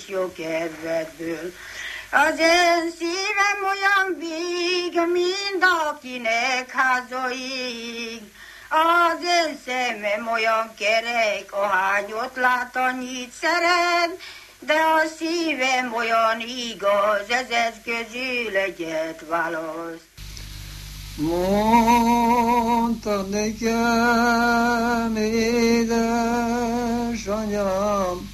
jó kedvedből. Az én szívem olyan víg, mind akinek hazaig. Az én szemem olyan kerek, ahány ott lát, annyit szeret, de a szívem olyan igaz, ezek közül egyet választ. Mondta nekem, édesanyám,